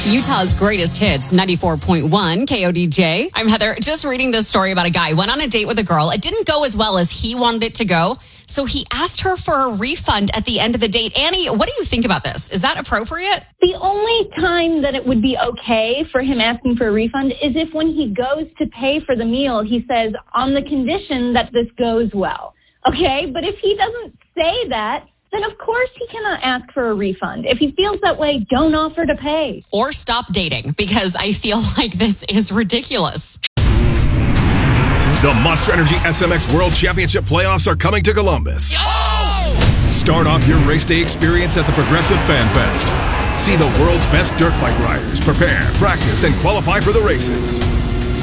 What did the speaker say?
Utah's greatest hits, 94.1 KODJ. I'm Heather. Just reading this story about a guy who went on a date with a girl. It didn't go as well as he wanted it to go. So he asked her for a refund at the end of the date. Annie, what do you think about this? Is that appropriate? The only time that it would be okay for him asking for a refund is if when he goes to pay for the meal, he says, on the condition that this goes well. Okay? But if he doesn't say that, then of course he cannot ask for a refund. If he feels that way, don't offer to pay. Or stop dating, because I feel like this is ridiculous. The Monster Energy SMX World Championship playoffs are coming to Columbus. Oh! Start off your race day experience at the Progressive Fan Fest. See the world's best dirt bike riders prepare, practice, and qualify for the races.